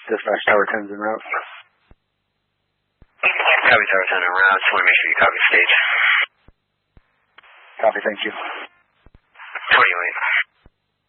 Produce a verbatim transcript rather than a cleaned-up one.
Dispatch Tower ten's en route. Copy Tower ten en route. Just want to make sure you copy stage. Copy, thank you.